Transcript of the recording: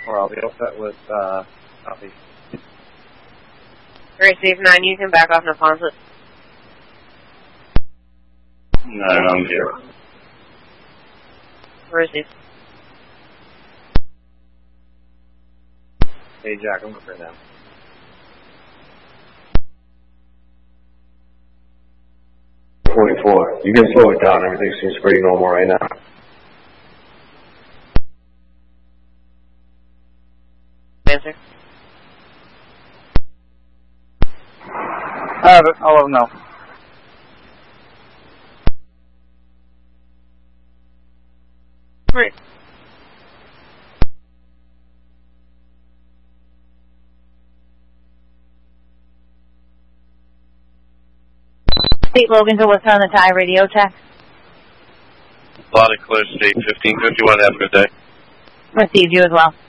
Or I'll be all set with copy. Receive 9, you can back off Napontet. 9-0. Receive. Hey, Jack, I'm up right now. You can slow it down. Everything seems pretty normal right now. Answer. I have it. I'll let them know. Right. State Logan to listen on the Thai radio check. Loud and clear, State 1551. Have a good day. Received you as well.